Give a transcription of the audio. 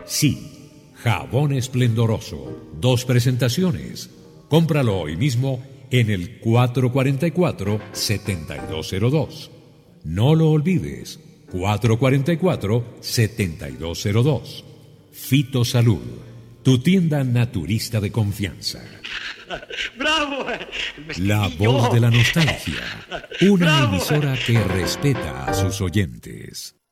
Sí, jabón esplendoroso. 2 presentaciones. Cómpralo hoy mismo en el 444-7202. No lo olvides, 444-7202. Fitosalud, tu tienda naturista de confianza. ¡Bravo! La voz de la nostalgia. Una emisora que respeta a sus oyentes.